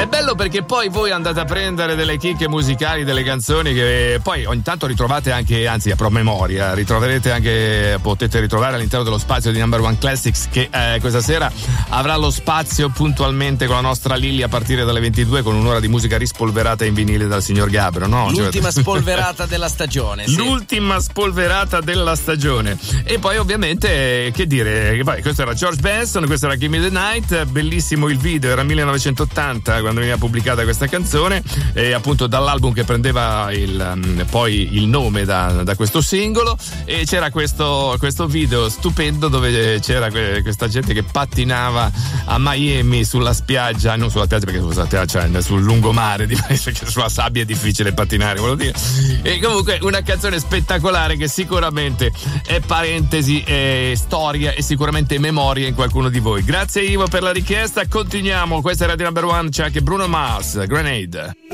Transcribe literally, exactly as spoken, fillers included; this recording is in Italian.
bello perché poi voi andate a prendere delle chicche musicali, delle canzoni che poi ogni tanto ritrovate anche, anzi a promemoria, ritroverete anche, potete ritrovare all'interno dello spazio di Number One Classics, che eh, questa sera avrà lo spazio puntualmente con la nostra Lilli a partire dalle ventidue, con un'ora di musica rispolverata in vinile dal signor Gabbro, no? L'ultima cioè... spolverata della stagione. Sì. L'ultima spolverata della stagione. E poi ovviamente, che dire, poi, questo era George Benson, questo era Give Me the Night, bellissimo il video, era millenovecentottanta quando veniva pubblicata questa canzone, e appunto dall'album che prendeva il, poi il nome da, da questo singolo, e c'era questo, questo video stupendo dove c'era que, questa gente che pattinava a Miami sulla spiaggia, non sulla spiaggia perché sulla spiaggia, cioè sul lungomare, perché sulla sabbia è difficile pattinare, volevo dire. E comunque una canzone spettacolare che sicuramente è parentesi, è storia e sicuramente memoria in qualcuno di voi. Grazie Ivo per la richiesta, continuiamo, questa è Radio Number One, c'è anche Bruno Mars, Grenade.